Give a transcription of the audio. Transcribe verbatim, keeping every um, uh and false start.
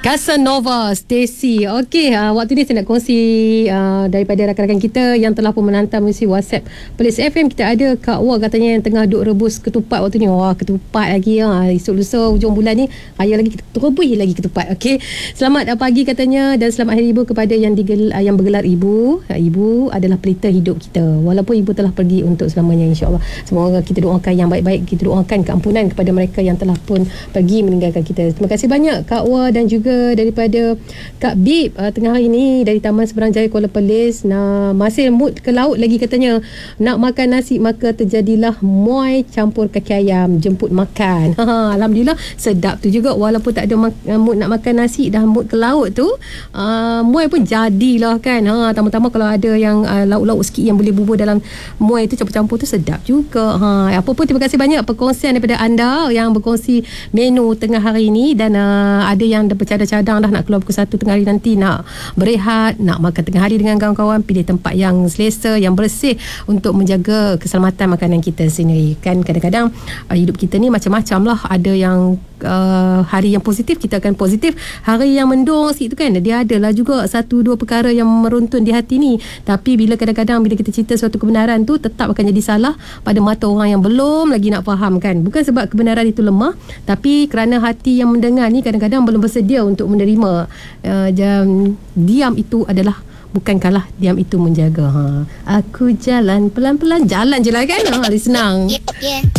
Casanova, Stacy. Okey, uh, waktu ni saya nak kongsi uh, daripada rakan-rakan kita yang telah pun menantam misi WhatsApp Perlis F M. Kita ada Kak Wah katanya yang tengah duk rebus ketupat waktu ni. Wah, ketupat lagi ha. Esok lusa hujung bulan ni raya lagi, kita teroboi lagi ketupat. Okey. Selamat uh, pagi katanya dan selamat hari ibu kepada yang digel, uh, yang bergelar ibu. Uh, ibu adalah pelita hidup kita. Walaupun ibu telah pergi untuk selamanya, insya-Allah. Semoga kita doakan yang baik-baik, kita doakan keampunan kepada mereka yang telah pun pergi meninggalkan kita. Terima kasih banyak Kak Wah dan juga daripada Kak Bib uh, tengah hari ni dari Taman Seberang Jaya Kuala Perlis. Nah, masih mood ke laut lagi katanya. Nak makan nasi maka terjadilah muai campur kaki ayam, jemput makan. Ha, alhamdulillah sedap tu juga, walaupun tak ada mak- mood nak makan nasi, dah mood ke laut tu uh, muai pun jadilah kan. Ha, tambah-tambah kalau ada yang uh, lauk-lauk sikit yang boleh bubur dalam muai tu, campur-campur tu sedap juga. Ha, apa pun terima kasih banyak perkongsian daripada anda yang berkongsi menu tengah hari ini, dan uh, ada yang dah bercadang-cadang dah nak keluar pukul satu tengah hari nanti, nak berehat, nak makan tengah hari dengan kawan-kawan. Pilih tempat yang selesa, yang bersih untuk menjaga keselamatan makanan kita sendiri. Kan kadang-kadang uh, hidup kita ni macam-macam lah. Ada yang uh, hari yang positif, kita akan positif. Hari yang mendung sikit tu kan, dia adalah juga satu dua perkara yang meruntun di hati ni. Tapi bila kadang-kadang bila kita cerita suatu kebenaran tu, tetap akan jadi salah pada mata orang yang belum lagi nak faham kan. Bukan sebab kebenaran itu lemah, tapi kerana hati yang mendengar ni kadang-kadang belum bersedia untuk menerima. Uh, jam, diam itu adalah bukan kalah, diam itu menjaga. Ha. Aku jalan pelan-pelan, jalan je lah kan. Ha, senang. Yeah, yeah.